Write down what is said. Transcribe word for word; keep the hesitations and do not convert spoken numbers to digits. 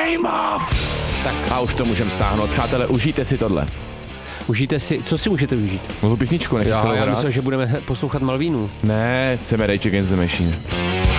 Game Off! Tak. A už to můžeme stáhnout. Přátelé, užijte si tohle. Užijte si, co si můžete využít? No tu písničku, nechci se Já, já hrát. myslím, že budeme poslouchat Malvínu. Ne, chceme Rage Against the Machine.